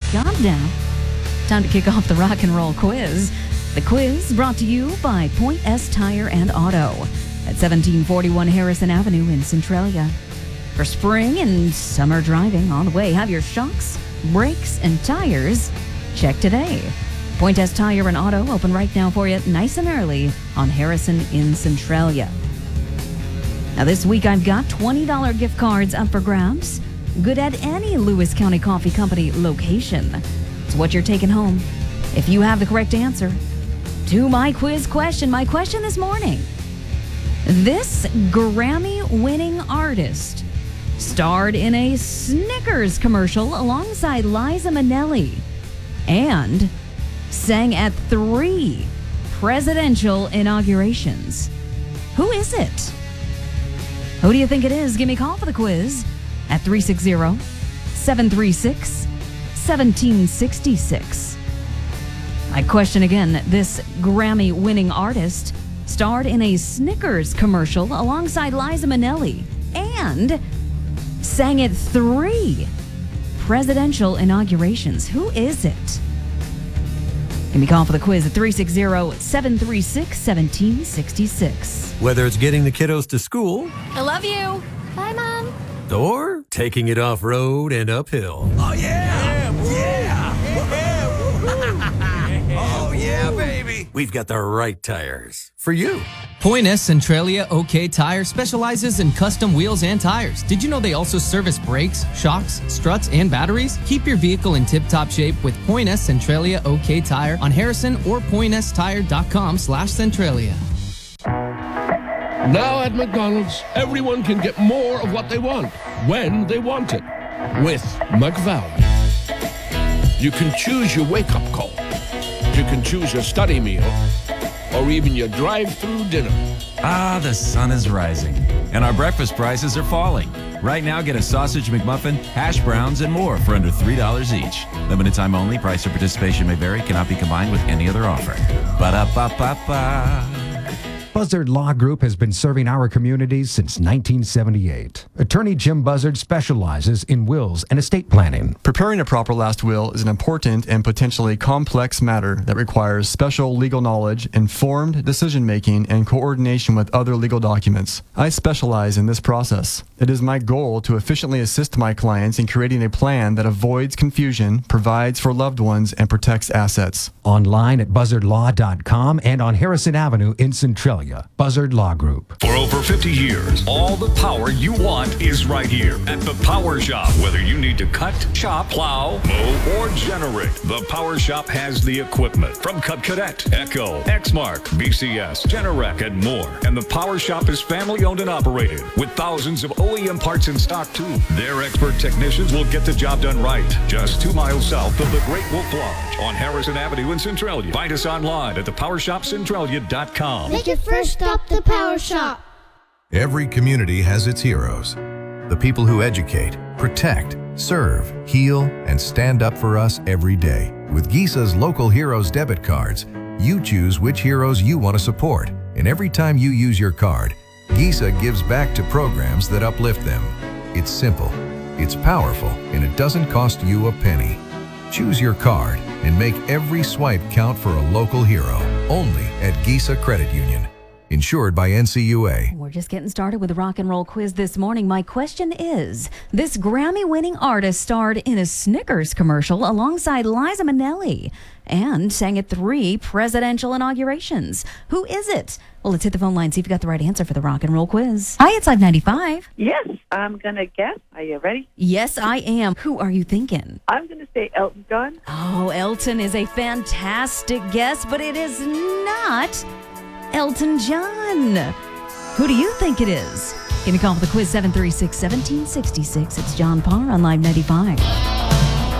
calm down. Time to kick off the rock and roll quiz. The quiz brought to you by Point S Tire and Auto at 1741 Harrison Avenue in Centralia. For spring and summer driving on the way, have your shocks, brakes, and tires checked today. Point S Tire and Auto open right now for you nice and early on Harrison in Centralia. Now this week I've got $20 gift cards up for grabs. Good at any Lewis County Coffee Company location. It's what you're taking home if you have the correct answer to my quiz question. My question this morning: this Grammy-winning artist starred in a Snickers commercial alongside Liza Minnelli and sang at 3 presidential inaugurations. Who is it? Who do you think it is? Give me a call for the quiz at 360-736-1766. My question again: this Grammy-winning artist starred in a Snickers commercial alongside Liza Minnelli and sang at 3 presidential inaugurations. Who is it? Give me a call for the quiz at 360-736-1766. Whether it's getting the kiddos to school, I love you. Bye, Mom. or taking it off-road and uphill. Oh, yeah! Yeah! Oh, yeah, baby! We've got the right tires for you. Point S Centralia OK Tire specializes in custom wheels and tires. Did you know they also service brakes, shocks, struts, and batteries? Keep your vehicle in tip-top shape with Point S Centralia OK Tire on Harrison or pointstire.com/Centralia. Now at McDonald's, everyone can get more of what they want, when they want it, with McValue. You can choose your wake-up call. You can choose your study meal, or even your drive-through dinner. Ah, the sun is rising, and our breakfast prices are falling. Right now, get a sausage McMuffin, hash browns, and more for under $3 each. Limited time only. Price or participation may vary. Cannot be combined with any other offer. Ba-da-ba-ba-ba. Buzzard Law Group has been serving our communities since 1978. Attorney Jim Buzzard specializes in wills and estate planning. Preparing a proper last will is an important and potentially complex matter that requires special legal knowledge, informed decision-making, and coordination with other legal documents. I specialize in this process. It is my goal to efficiently assist my clients in creating a plan that avoids confusion, provides for loved ones, and protects assets. Online at buzzardlaw.com and on Harrison Avenue in Centralia. Buzzard Law Group. For over 50 years, all the power you want is right here at the Power Shop. Whether you need to cut, chop, plow, mow, or generate, the Power Shop has the equipment from Cub Cadet, Echo, Exmark, BCS, Generac, and more. And the Power Shop is family owned and operated with thousands of OEM parts in stock too. Their expert technicians will get the job done right. Just 2 miles south of the Great Wolf Lodge on Harrison Avenue in Centralia. Find us online at thepowershopcentralia.com. Make your first stop the Power Shop. Every community has its heroes. The people who educate, protect, serve, heal, and stand up for us every day. With Gisa's Local Heroes debit cards, you choose which heroes you want to support. And every time you use your card, Gisa gives back to programs that uplift them. It's simple, it's powerful, and it doesn't cost you a penny. Choose your card and make every swipe count for a local hero. Only at Gisa Credit Union. Insured by NCUA. We're just getting started with the rock and roll quiz this morning. My question is, this Grammy-winning artist starred in a Snickers commercial alongside Liza Minnelli and sang at 3 presidential inaugurations. Who is it? Well, let's hit the phone line, see if you got the right answer for the rock and roll quiz. Hi, it's Live 95. Yes, I'm going to guess. Are you ready? Yes, I am. Who are you thinking? I'm going to say Elton John. Oh, Elton is a fantastic guess, but it is not Elton John. Who do you think it is? Give me a call for the quiz, 736-1766. It's John Parr on Live 95.